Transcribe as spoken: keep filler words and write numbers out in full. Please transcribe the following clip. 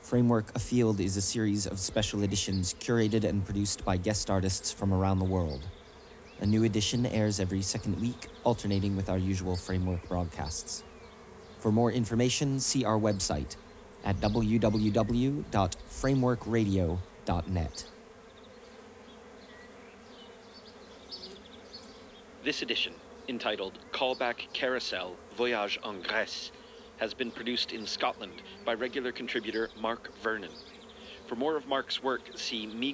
Framework Afield is a series of special editions curated and produced by guest artists from around the world. A new edition airs every second week, alternating with our usual Framework broadcasts. For more information, see our website at w w w dot framework radio dot net. This edition, entitled Callback Carousel Voyage en Grèce, has been produced in Scotland by regular contributor Mark Vernon. For more of Mark's work, see me